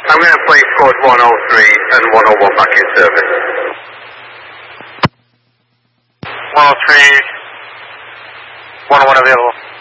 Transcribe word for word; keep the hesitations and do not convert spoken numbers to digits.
I'm going to place code one oh three and one oh one back in service. one oh three, one oh one available.